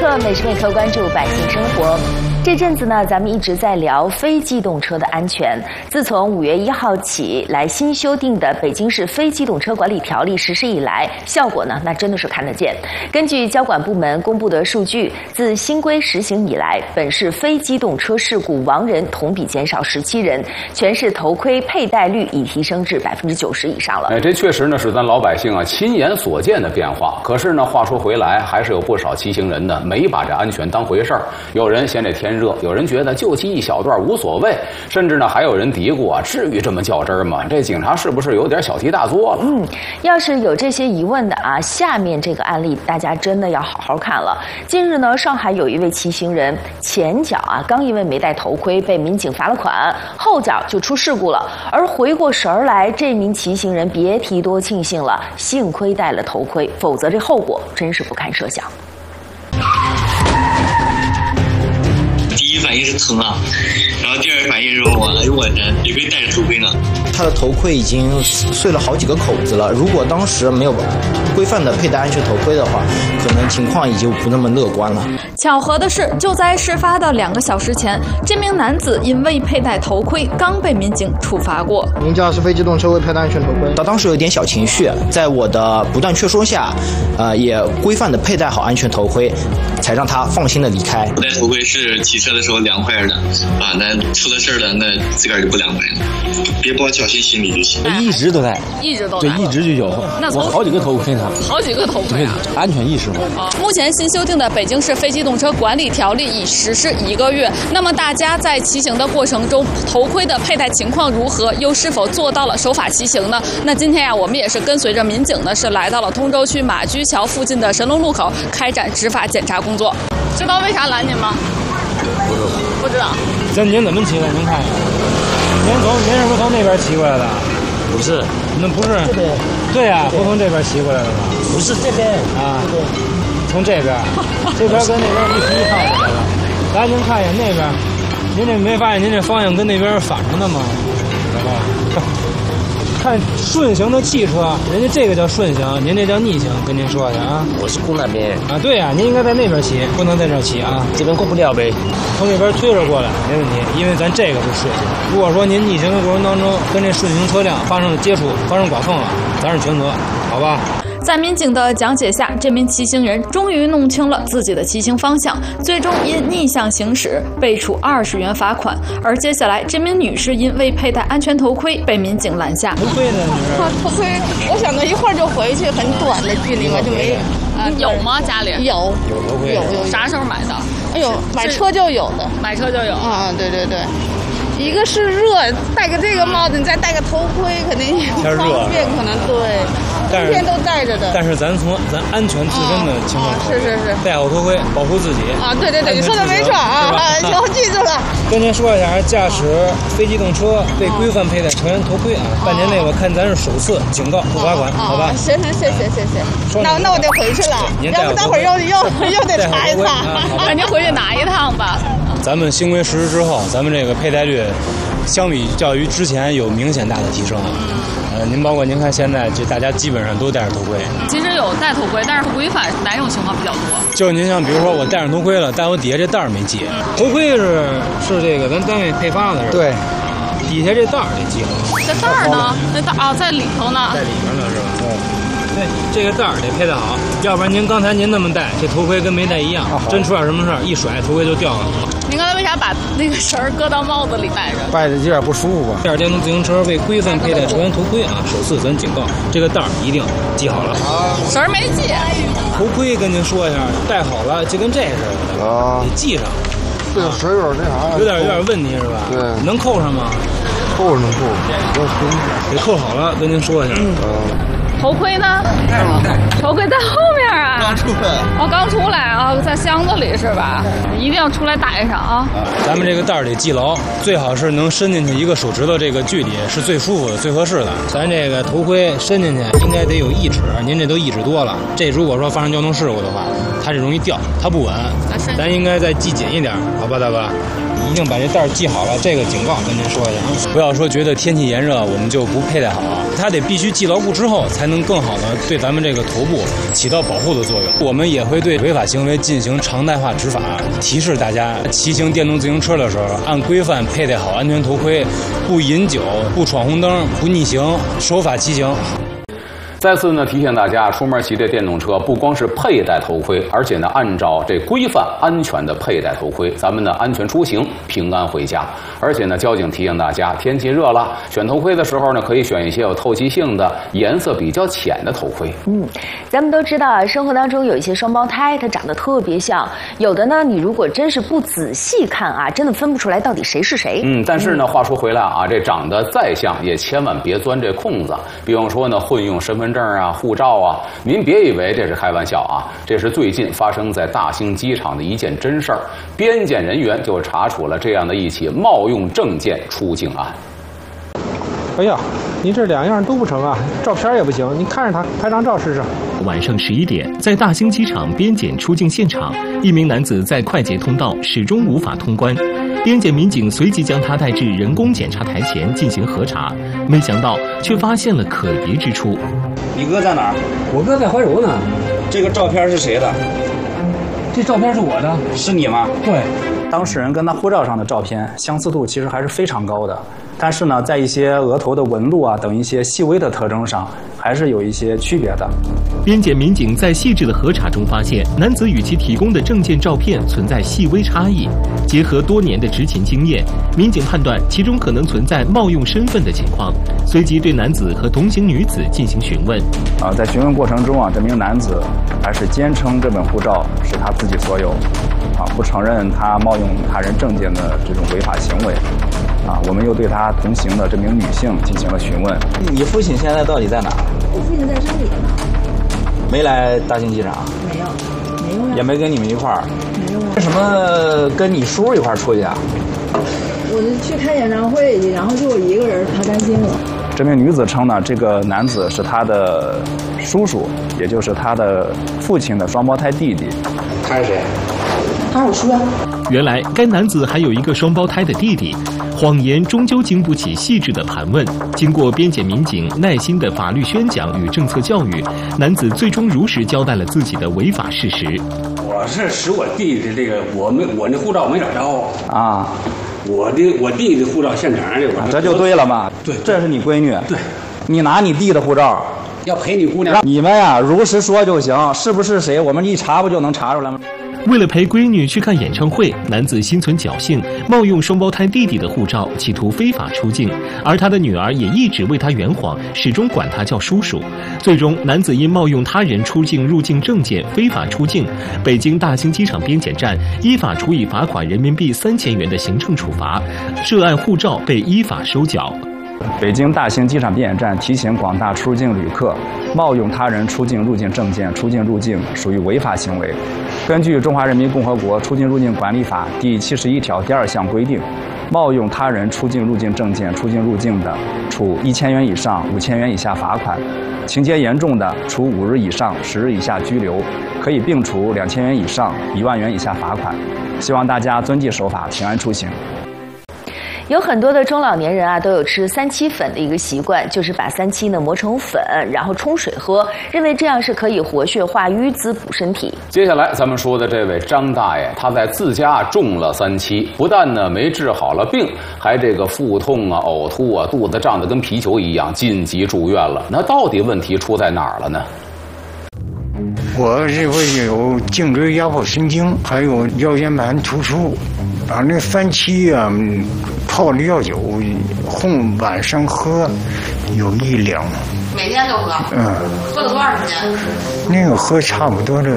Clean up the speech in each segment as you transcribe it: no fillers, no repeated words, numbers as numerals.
客，每时每刻关注百姓生活。这阵子呢，咱们一直在聊非机动车的安全。自从5月1号起来新修订的《北京市非机动车管理条例》实施以来，效果呢，那真的是看得见。根据交管部门公布的数据，自新规实行以来，本市非机动车事故亡人同比减少17人，全市头盔佩戴率已提升至90%以上了。 这确实呢是咱老百姓亲眼所见的变化。可是呢，话说回来，还是有不少骑行人呢没把这安全当回事儿。有人嫌这天热，有人觉得就骑一小段无所谓，甚至呢还有人嘀咕至于这么较真吗？这警察是不是有点小题大做了？ 要是有这些疑问的下面这个案例大家真的要好好看了。近日呢，上海有一位骑行人前脚刚因为没戴头盔被民警罚了款，后脚就出事故了。而回过神儿来，这名骑行人别提多庆幸了，幸亏戴了头盔，否则这后果真是不堪设想。 第一反应是疼然后第二反应是哎呦我天，也没戴着头盔呢。 他的头盔已经碎了好几个口子了，如果当时没有规范的佩戴安全头盔的话，可能情况已经不那么乐观了。 巧合的是，就在事发的2个小时前，这名男子因未佩戴头盔，刚被民警处罚过。 您驾驶非机动车未佩戴安全头盔， 他当时有点小情绪，在我的不断劝说下，也规范的佩戴好安全头盔，才让他放心的离开。 不戴头盔是骑车的时候凉快的那出了事儿了，那自个儿就不凉快了。别抱侥幸心理就行。 一直都戴，对，一直就有。我好几个头盔呢， 好几个头盔安全意识嘛。 目前新修订的《北京市非机动车管理条例》已实施1个月，那么大家在骑行的过程中，头盔的佩戴情况如何？又是否做到了守法骑行呢？那今天我们也是跟随着民警呢，是来到了通州区马驹桥附近的神龙路口，开展执法检查工作。知道为啥拦您吗？不知道。 您怎么骑的？您看，您是不是从那边骑过来的？ 不是， 那不是。对呀，不从这边骑过来的吗？ 不是这边从这边跟那边一起一趟来的。来，您看一眼那边，您这没发现您这方向跟那边反着的吗？看顺行的汽车，人家这个叫顺行，您这叫逆行，跟您说一下我是公那边对呀，您应该在那边骑，不能在这儿骑这边过不了呗。 从这边推着过来没问题，因为咱这个是顺行。如果说您逆行的过程当中跟这顺行车辆发生了接触，发生剐碰了，咱是全责，好吧？ 在民警的讲解下，这名骑行人终于弄清了自己的骑行方向，最终因逆向行驶被处20元罚款。而接下来，这名女士因未佩戴安全头盔被民警拦下。 头盔呢？ 头盔，我想着一会儿就回去，很短的距离嘛，就没。 有吗？家里有头盔， 有。 啥时候买的？ 哎呦，买车就有的。 买车就有。 对。一个是热，戴个这个帽子，你再戴个头盔，肯定也不方便，可能对。天天都戴着的。 但是咱安全自身的情况， 是， 戴好头盔，保护自己。 对，你说的没错有记住了。 跟您说一下，驾驶非机动车未规范佩戴成人头盔半年内我看咱是首次警告不罚款，好吧？ 行，谢谢。那我得回去了，要不待会儿又得查一查。 那您回去拿一趟吧。 咱们新规实施之后，咱们这个佩戴率相比较于之前有明显大的提升。您包括您看现在，就大家基本上都戴着头盔。 其实有戴头盔，但是违反哪种情况比较多？ 就是您像比如说我戴上头盔了，但我底下这带儿没系。头盔是这个咱单位配发的是吧？对，底下这带儿得系好。 这带儿呢？这带在里头呢。 在里边呢是吧？对，这个带儿得佩戴好，要不然刚才您那么戴，这头盔跟没戴一样。真出点什么事儿，一甩头盔就掉了。 您刚才为啥把那个绳儿搁到帽子里戴着？ 戴着有点不舒服吧？电动自行车未规范佩戴成人头盔首次咱警告，这个带儿一定系好了。 绳儿没系。 头盔跟您说一下，戴好了就跟这似的得系上。 这个绳有点那啥， 有点问题是吧？ 对， 能扣上吗？ 扣能扣， 得扣好了，跟您说一下。 头盔呢？头盔在后面刚出来。 刚出来在箱子里是吧？一定要出来戴上咱们这个带儿得系牢，最好是能伸进去一个手指头这个距离是最舒服的、最合适的。咱这个头盔伸进去应该得有1指，您这都1指多了。这如果说发生交通事故的话，它是容易掉，它不稳。咱应该再系紧一点，好吧，大哥？一定把这带儿系好了，这个警告跟您说一下不要说觉得天气炎热我们就不佩戴好，它得必须系牢固之后，才能更好的对咱们这个头部起到保护的作用。 用。我们也会对违法行为进行常态化执法，提示大家骑行电动自行车的时候，按规范佩戴好安全头盔，不饮酒，不闯红灯，不逆行，守法骑行。 再次呢提醒大家，出门骑这电动车不光是佩戴头盔，而且呢按照这规范安全的佩戴头盔，咱们呢安全出行，平安回家。而且呢交警提醒大家，天气热了，选头盔的时候呢可以选一些有透气性的、颜色比较浅的头盔。 咱们都知道啊，生活当中有一些双胞胎，它长得特别像，有的呢你如果真是不仔细看啊，真的分不出来到底谁是谁。 但是呢话说回来啊，这长得再像也千万别钻这空子，比方说呢混用身份证啊、护照啊，您别以为这是开玩笑啊，这是最近发生在大兴机场的一件真事儿。边检人员就查处了这样的一起冒用证件出境案。 哎呀，你这两样都不成啊，照片也不行，你看着他拍张照试试。 晚上11点，在大兴机场边检出境现场，一名男子在快捷通道始终无法通关。边检民警随即将他带至人工检查台前进行核查，没想到却发现了可疑之处。 你哥在哪儿？ 我哥在怀柔呢。 这个照片是谁的？ 这照片是我的。 是你吗？ 对。 当事人跟他护照上的照片相似度其实还是非常高的，但是呢，在一些额头的纹路啊等一些细微的特征上，还是有一些区别的。 边检民警在细致的核查中发现，男子与其提供的证件照片存在细微差异。结合多年的执勤经验，民警判断其中可能存在冒用身份的情况，随即对男子和同行女子进行询问。 在询问过程中啊，这名男子还是坚称这本护照是他自己所有，不承认他冒用他人证件的这种违法行为。我们又对他同行的这名女性进行了询问。 你父亲现在到底在哪儿？ 我父亲在山里呢。 没来大兴机场？ 没有呀。 也没跟你们一块儿？ 没有啊。 为什么跟你叔一块儿出去啊？ 我就去看演唱会去，然后就我一个人，他担心我。 这名女子称呢，这个男子是她的叔叔，也就是她的父亲的双胞胎弟弟。 他是谁？ 他是我叔呀。 原来该男子还有一个双胞胎的弟弟，谎言终究经不起细致的盘问。经过边检民警耐心的法律宣讲与政策教育，男子最终如实交代了自己的违法事实。 我是使我弟弟这个，我那护照没找着啊。 我弟弟的护照现场的， 这就对了嘛。 对， 这是你闺女。 对， 你拿你弟的护照， 要陪你姑娘。 你们呀，如实说就行，是不是谁，我们一查不就能查出来吗？ 为了陪闺女去看演唱会，男子心存侥幸，冒用双胞胎弟弟的护照，企图非法出境。而他的女儿也一直为他圆谎，始终管他叫叔叔。最终，男子因冒用他人出境入境证件非法出境，北京大兴机场边检站依法处以罚款人民币3000元的行政处罚，涉案护照被依法收缴。 北京大兴机场边检站提醒广大出入境旅客，冒用他人出境入境证件出境入境属于违法行为。根据《中华人民共和国出境入境管理法》第71条第2项规定，冒用他人出境入境证件出境入境的，处1000元以上5000元以下罚款；情节严重的，处5日以上10日以下拘留，可以并处2000元以上1万元以下罚款。希望大家遵纪守法，平安出行。 有很多的中老年人啊，都有吃3七粉的一个习惯，就是把3七呢磨成粉，然后冲水喝，认为这样是可以活血化瘀、滋补身体。 接下来咱们说的这位张大爷，他在自家种了3七，不但呢没治好了病，还这个腹痛啊、呕吐啊、肚子胀得跟皮球一样，紧急住院了。那到底问题出在哪儿了呢？ 我这会有颈椎压迫神经，还有腰间盘突出，那3七啊，泡的药酒，晚上喝有1两。 每天都喝？喝了多长时间？ 那个喝差不多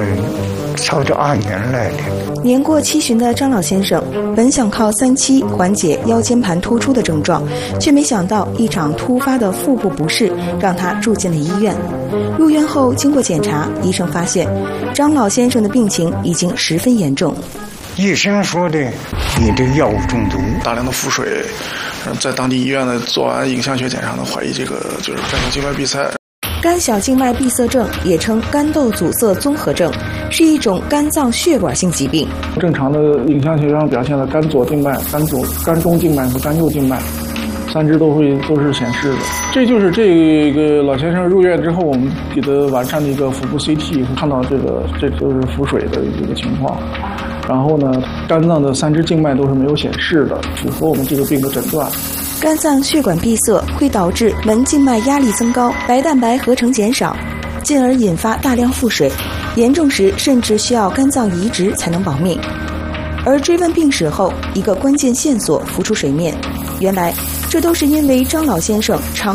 2年来的。 年过70的张老先生本想靠3七缓解腰间盘突出的症状，却没想到一场突发的腹部不适让他住进了医院。入院后经过检查，医生发现张老先生的病情已经十分严重。 医生说的，你这药物中毒， 大量的腹水，在当地医院呢做完影像学检查呢，怀疑这个就是肝小静脉闭塞。 肝小静脉闭塞症也称肝窦阻塞综合症，是一种肝脏血管性疾病。 正常的影像学上表现了肝左静脉、肝中静脉和肝右静脉。 3支都是显示的。这就是这个老先生入院之后，我们给他完善的一个腹部 CT， 看到这都是腹水的一个情况。然后呢，肝脏的3支静脉都是没有显示的，符合我们这个病的诊断。 肝脏血管闭塞会导致门静脉压力增高，白蛋白合成减少，进而引发大量腹水，严重时甚至需要肝脏移植才能保命。而追问病史后，一个关键线索浮出水面，原来这都是因为张老先生长